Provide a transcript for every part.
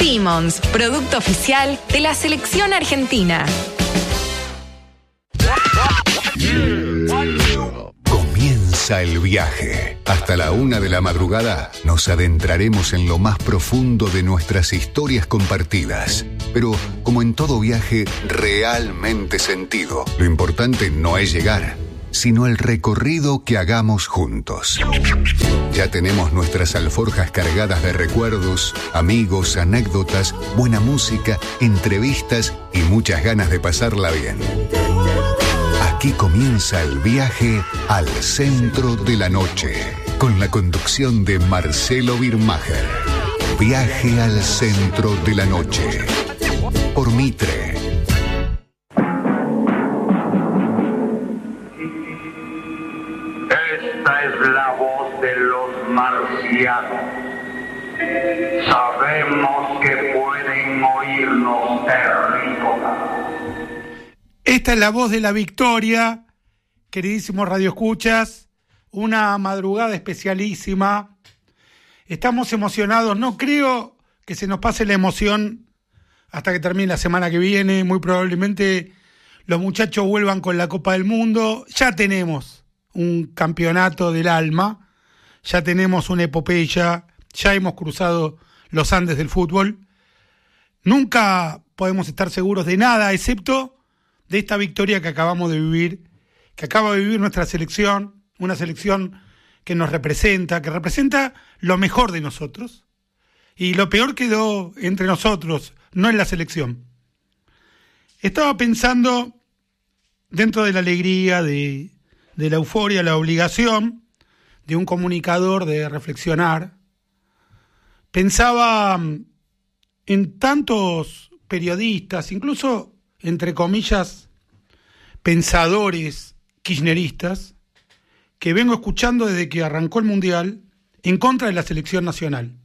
Simmons, producto oficial de la selección argentina. Comienza el viaje. Hasta la 1 de la madrugada nos adentraremos en lo más profundo de nuestras historias compartidas. Pero, como en todo viaje, realmente sentido. Lo importante no es llegar, sino el recorrido que hagamos juntos. Ya tenemos nuestras alforjas cargadas de recuerdos, amigos, anécdotas, buena música, entrevistas y muchas ganas de pasarla bien. Aquí comienza el viaje al centro de la noche, con la conducción de Marcelo Birmacher. Viaje al centro de la noche, por Mitre. Esta es la voz de los marcianos. Sabemos que pueden oírnos terrícolas. Esta es la voz de la victoria, queridísimos radioescuchas, una madrugada especialísima. Estamos emocionados, no creo que se nos pase la emoción hasta que termine la semana que viene. Muy probablemente los muchachos vuelvan con la Copa del Mundo. Ya tenemos un campeonato del alma, ya tenemos una epopeya, ya hemos cruzado los Andes del fútbol. Nunca podemos estar seguros de nada, excepto de esta victoria que acabamos de vivir, que acaba de vivir nuestra selección, una selección que nos representa, que representa lo mejor de nosotros, y lo peor quedó entre nosotros, no en la selección. Estaba pensando, dentro de la alegría, de la euforia, la obligación de un comunicador de reflexionar, pensaba en tantos periodistas, incluso entre comillas, pensadores kirchneristas, que vengo escuchando desde que arrancó el Mundial en contra de la selección nacional.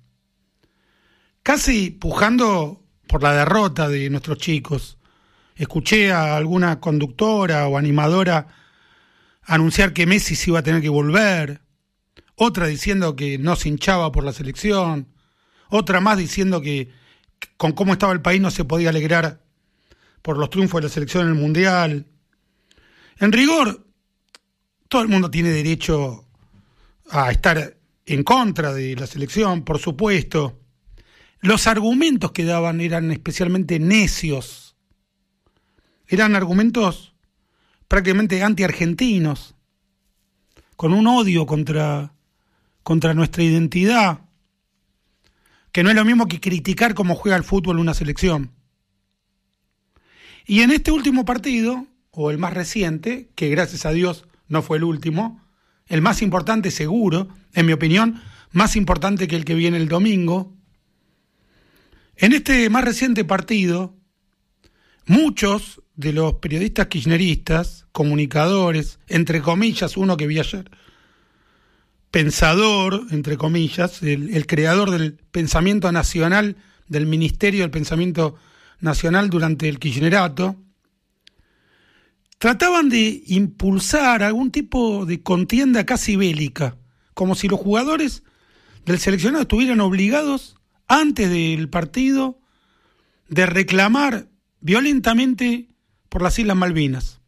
Casi pujando por la derrota de nuestros chicos. Escuché a alguna conductora o animadora anunciar que Messi se iba a tener que volver, otra diciendo que no se hinchaba por la selección, otra más diciendo que con cómo estaba el país no se podía alegrar por los triunfos de la selección en el Mundial. En rigor, todo el mundo tiene derecho a estar en contra de la selección, por supuesto. Los argumentos que daban eran especialmente necios. Eran argumentos prácticamente anti-argentinos, con un odio contra nuestra identidad, que no es lo mismo que criticar cómo juega el fútbol una selección. Y en este último partido, o el más reciente, que gracias a Dios no fue el último, el más importante seguro, en mi opinión, más importante que el que viene el domingo, en este más reciente partido, muchos de los periodistas kirchneristas, comunicadores, entre comillas, uno que vi ayer, pensador, entre comillas, el creador del pensamiento nacional, del Ministerio del Pensamiento Nacional durante el kirchnerato, trataban de impulsar algún tipo de contienda casi bélica, como si los jugadores del seleccionado estuvieran obligados, antes del partido, de reclamar violentamente por las Islas Malvinas.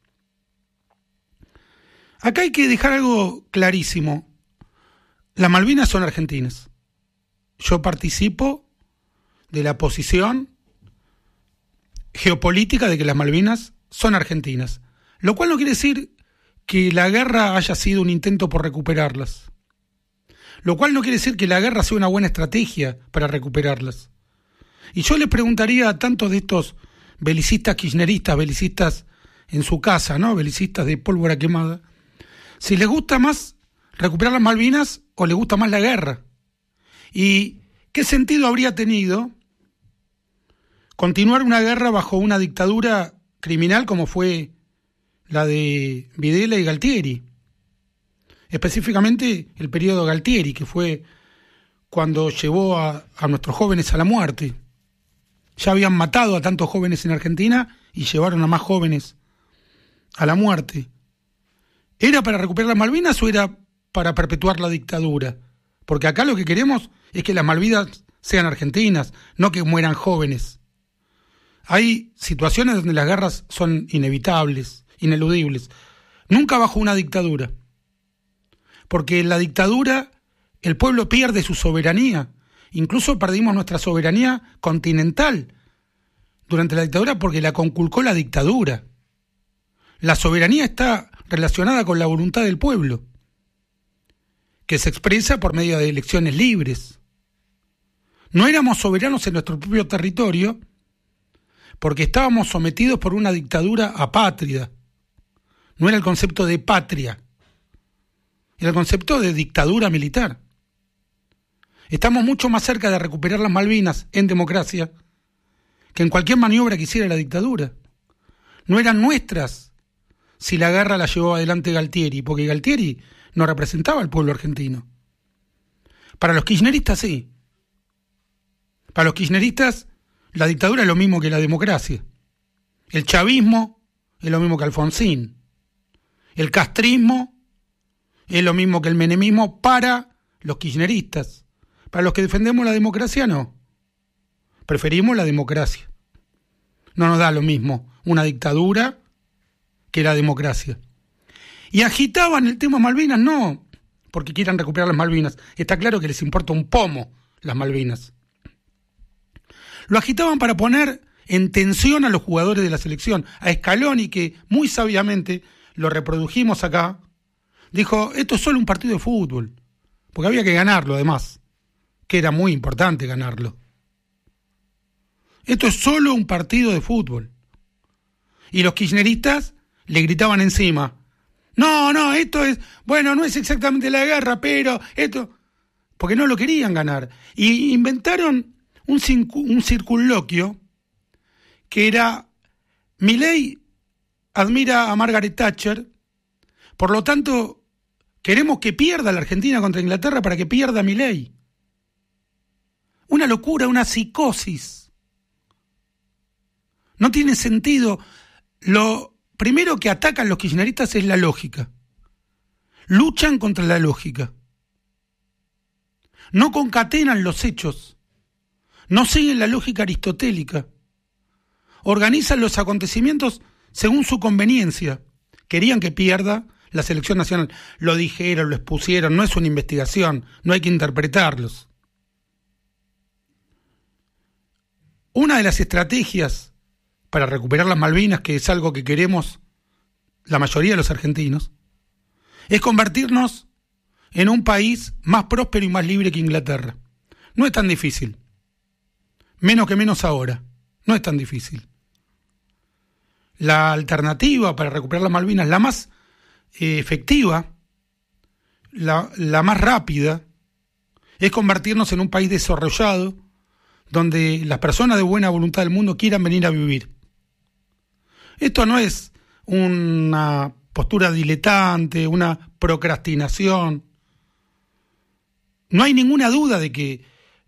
Acá hay que dejar algo clarísimo. Las Malvinas son argentinas. Yo participo de la posición geopolítica de que las Malvinas son argentinas, lo cual no quiere decir que la guerra haya sido un intento por recuperarlas, lo cual no quiere decir que la guerra sea una buena estrategia para recuperarlas. Y yo le preguntaría a tantos de estos belicistas kirchneristas, belicistas en su casa, ¿no? Belicistas de pólvora quemada, si les gusta más recuperar las Malvinas o les gusta más la guerra. ¿Y qué sentido habría tenido continuar una guerra bajo una dictadura criminal como fue la de Videla y Galtieri? Específicamente el periodo Galtieri, que fue cuando llevó a nuestros jóvenes a la muerte. Ya habían matado a tantos jóvenes en Argentina y llevaron a más jóvenes a la muerte. ¿Era para recuperar las Malvinas o era para perpetuar la dictadura? Porque acá lo que queremos es que las Malvinas sean argentinas, no que mueran jóvenes. Hay situaciones donde las guerras son inevitables, ineludibles. Nunca bajo una dictadura. Porque en la dictadura el pueblo pierde su soberanía. Incluso perdimos nuestra soberanía continental durante la dictadura porque la conculcó la dictadura. La soberanía está relacionada con la voluntad del pueblo, que se expresa por medio de elecciones libres. No éramos soberanos en nuestro propio territorio porque estábamos sometidos por una dictadura apátrida. No era el concepto de patria, era el concepto de dictadura militar. Estamos mucho más cerca de recuperar las Malvinas en democracia que en cualquier maniobra que hiciera la dictadura. No eran nuestras si la guerra la llevó adelante Galtieri, porque Galtieri no representaba al pueblo argentino. Para los kirchneristas sí. Para los kirchneristas la dictadura es lo mismo que la democracia. El chavismo es lo mismo que Alfonsín. El castrismo es lo mismo que el menemismo para los kirchneristas. Para los que defendemos la democracia, no. Preferimos la democracia. No nos da lo mismo una dictadura que la democracia. Y agitaban el tema Malvinas, no porque quieran recuperar las Malvinas. Está claro que les importa un pomo las Malvinas. Lo agitaban para poner en tensión a los jugadores de la selección. A Scaloni, que muy sabiamente lo reprodujimos acá, dijo, esto es solo un partido de fútbol. Porque había que ganarlo, además, que era muy importante ganarlo. Esto es solo un partido de fútbol. Y los kirchneristas le gritaban encima, no, esto es, bueno, no es exactamente la guerra, pero esto, porque no lo querían ganar. Y inventaron un circunloquio que era, Milei admira a Margaret Thatcher, por lo tanto, queremos que pierda la Argentina contra Inglaterra para que pierda Milei. Una locura, una psicosis. No tiene sentido. Lo primero que atacan los kirchneristas es la lógica. Luchan contra la lógica. No concatenan los hechos. No siguen la lógica aristotélica. Organizan los acontecimientos según su conveniencia. Querían que pierda la selección nacional. Lo dijeron, lo expusieron. No es una investigación. No hay que interpretarlos. Una de las estrategias para recuperar las Malvinas, que es algo que queremos la mayoría de los argentinos, es convertirnos en un país más próspero y más libre que Inglaterra. No es tan difícil. Menos ahora. No es tan difícil. La alternativa para recuperar las Malvinas, la más efectiva, la más rápida, es convertirnos en un país desarrollado, donde las personas de buena voluntad del mundo quieran venir a vivir. Esto no es una postura diletante, una procrastinación. No hay ninguna duda de que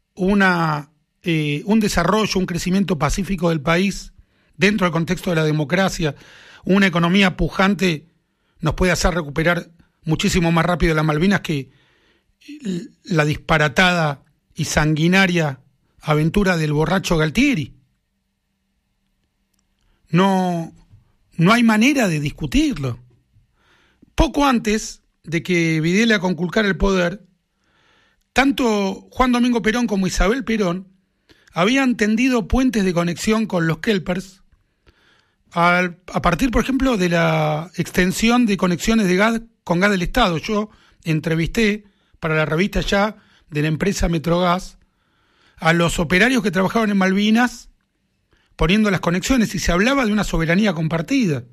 un desarrollo, un crecimiento pacífico del país, dentro del contexto de la democracia, una economía pujante, nos puede hacer recuperar muchísimo más rápido las Malvinas que la disparatada y sanguinaria aventura del borracho Galtieri. No hay manera de discutirlo. Poco antes de que Videla conculcara el poder, tanto Juan Domingo Perón como Isabel Perón habían tendido puentes de conexión con los kelpers a partir, por ejemplo, de la extensión de conexiones de gas con gas del Estado. Yo entrevisté para la revista ya de la empresa Metrogas a los operarios que trabajaban en Malvinas poniendo las conexiones y se hablaba de una soberanía compartida.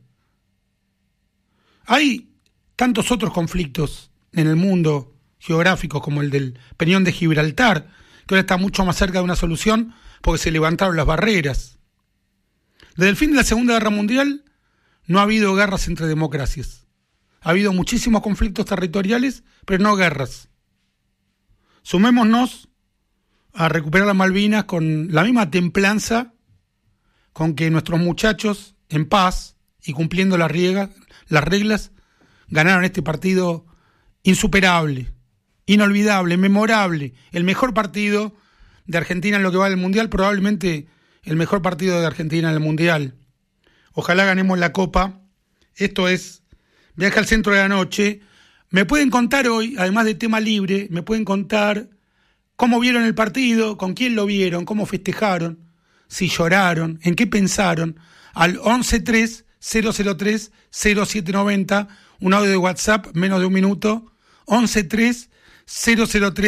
Hay tantos otros conflictos en el mundo geográficos como el del Peñón de Gibraltar, que ahora está mucho más cerca de una solución porque se levantaron las barreras. Desde el fin de la Segunda Guerra Mundial no ha habido guerras entre democracias. Ha habido muchísimos conflictos territoriales, pero no guerras. Sumémonos a recuperar las Malvinas con la misma templanza con que nuestros muchachos, en paz y cumpliendo las reglas, ganaron este partido insuperable, inolvidable, memorable, el mejor partido de Argentina en lo que va del Mundial, probablemente el mejor partido de Argentina en el Mundial. Ojalá ganemos la Copa. Esto es Viaje al Centro de la Noche. Me pueden contar hoy, además de tema libre, me pueden contar cómo vieron el partido, con quién lo vieron, cómo festejaron, si lloraron, en qué pensaron, al 1130030790, un audio de WhatsApp, menos de un minuto, 113003